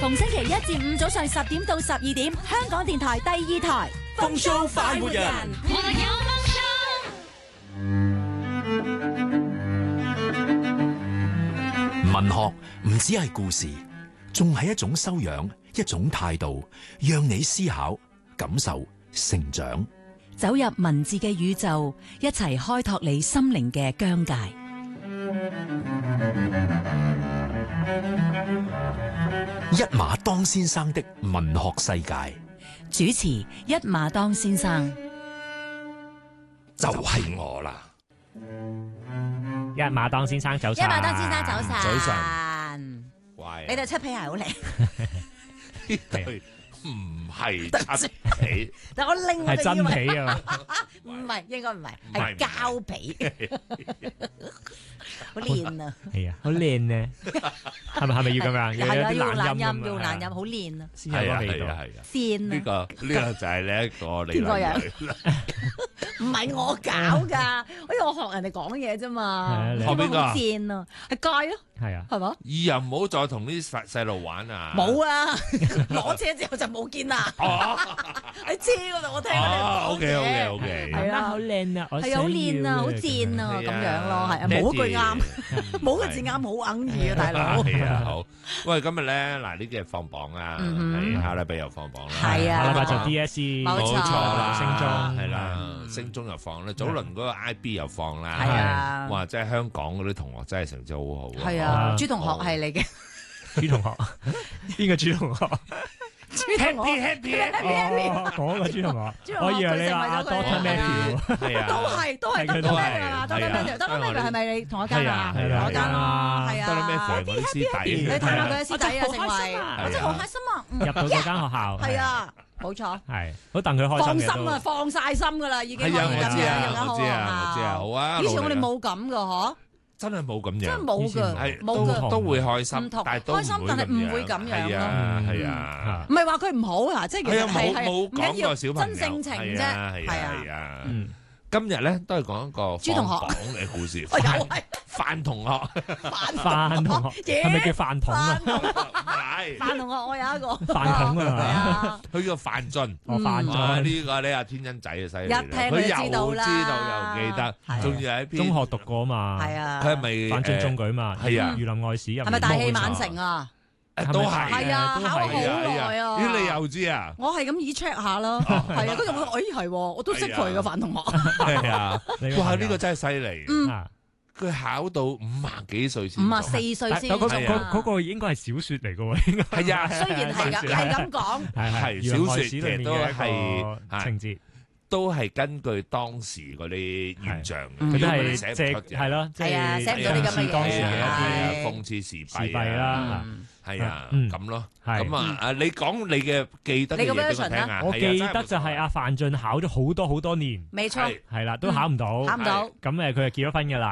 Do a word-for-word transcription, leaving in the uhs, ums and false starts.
逢星期一至五早上十點到十二點，香港電台第二台風騷快活人， 我哋有文學唔只係故事，仲係一種修養，一種態度，讓你思考、感受、成長。 走入文字嘅宇宙，一齊開拓你心靈嘅疆界。 一馬當先生的文學世界， 主持一馬當先生， 就係我啦。 一馬當先生早晨， 一馬當先生早晨， 早晨， 喂，你對漆皮鞋好靚， 呢對唔係漆皮， 但我拎係真皮啊， 唔係，應該唔係，係膠皮，好練啊， 係啊，好練咧，係咪係咪要咁樣？ 係啊，要要懶音， 咁要懶音，好練啊， 先有個味道， 係啊係啊， 線啊， 呢個呢個就係你一個你邊個人？唔係我搞㗎，因為我學人哋講嘢啫嘛。 學邊個啊？ 賤啊，係街咯， 係啊， 係嘛？ 以後唔好再同啲細細路玩啊！ 冇啊，攞車之後就冇見啦。喺車嗰度我聽佢哋講 O K O K O K， 係啊， 好靚啊， 係啊，好練啊，好賤啊，咁樣咯，係啊，冇句啱，冇個字啱，好哽耳啊，大佬。 係啊，好。喂，今日咧嗱，呢幾日放榜啊，係下禮拜又放榜啦。 係啊， 下禮拜就 D S E， 冇錯啦， 升中係啦，升中又放啦，早輪嗰個 I B 又放啦。 係啊， 哇！真係香港嗰啲同學真係成績好好。 係啊，朱同學係你嘅。 朱同學，邊個朱同學？ 朱同學 happy happy happy，嗰個朱同學，我以為你話阿 Doctor Matthew， 係啊， 都係都係 Doctor Matthew 啊 Doctor Matthew，Doctor Matthew 係咪你同一間啊？ 係啊同一間咯，係啊。 Doctor Matthew 係我啲師弟， 你睇下佢嘅師弟啊，成為我真係好開心啊！ 入到嗰間學校， 係啊，冇錯， 係好戥佢開放心嘅心啊，放晒心噶啦，已經可以係啊， 咁樣我知啊， 有間好我知啊，我知啊， 學好啊。 校。以前我哋冇咁噶，嗬， 真係冇咁樣， 真係冇噶， 係冇噶， 都都會開心唔，同但係都開心，但係唔會咁樣係咯。 啊，係啊， 唔係話佢唔好啊，即係其實係係冇冇講過小朋友真性情啫， 係啊，係啊。今日咧都係講一個朱同學放榜嘅故事。 我又係范同學， 范同學係咪叫飯桶啊？ 係范同學，我有一個飯桶啊， 佢叫范進， 我范進呢個咧阿天恩仔啊犀利啦， 一聽佢佢又就知道啦， 知道又記得，仲要係一篇中學讀過嘛？ 係啊， 佢係咪范進中舉嘛？ 係啊， 儒林外史入係咪大器晚成啊？ 都係係啊，考好耐啊！ 咦，你又知啊？ 我係咁以 check 下啦，係啊，跟住我誒係，我都識佢嘅范同學。 係啊，哇！呢個真係犀利， 嗯， 佢考到五廿幾歲先， 五啊四歲先。 嗰嗰嗰個應該係小説嚟嘅喎，應該係啊， 雖然係咁係咁講， 係係小説其實都係情節。 都係根據當時嗰啲現象， 佢都係寫即係咯，即係寫唔到啲咁嘅嘢， 當時嘅一啲諷刺時弊啦， 係啊，咁咯，咁啊，啊你講你嘅記得嘅嘢俾我聽啊！ 我記得就係阿范進考咗好多好多年， 冇錯， 係啦，都考唔到， 考唔到， 咁誒佢就結咗婚㗎啦。